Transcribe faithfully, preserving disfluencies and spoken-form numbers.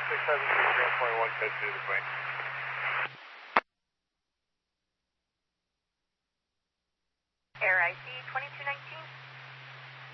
six seven three zero point one, code two to the point. Air I C